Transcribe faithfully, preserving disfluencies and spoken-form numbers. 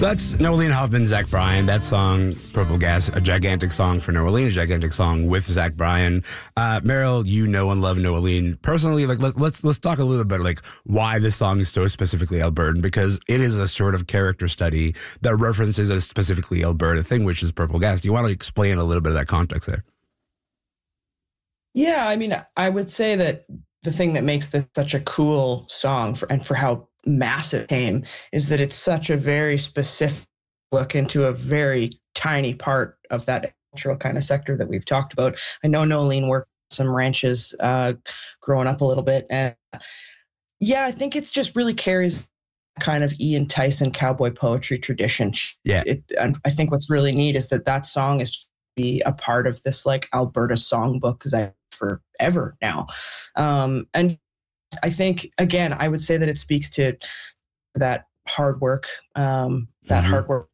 So that's Noeline Hoffman, Zach Bryan. That song, Purple Gas, a gigantic song for Noeline, a gigantic song with Zach Bryan. Uh, Meryl, you know and love Noeline personally. Like, let, let's let's talk a little bit like why this song is so specifically Albertan, because it is a sort of character study that references a specifically Alberta thing, which is Purple Gas. Do you want to explain a little bit of that context there? Yeah, I mean, I would say that the thing that makes this such a cool song for, and for how massive it came is that it's such a very specific look into a very tiny part of that natural kind of sector that we've talked about. I know Noeline worked some ranches uh, growing up a little bit. And yeah, I think it's just really carries kind of Ian Tyson cowboy poetry tradition. Yeah. It, and I think what's really neat is that that song is be a part of this like Alberta songbook because I forever now. Um, and I think, again, I would say that it speaks to that hard work, um, that mm-hmm. hard work